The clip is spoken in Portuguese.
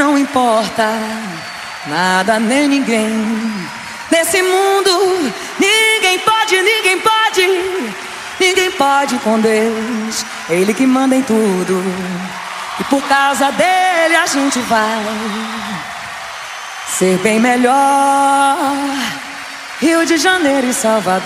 não importa nada nem ninguém. Nesse mundo, ninguém pode com Deus. É Ele que manda em tudo. E por causa dele a gente vai ser bem melhor. Rio de Janeiro e Salvador.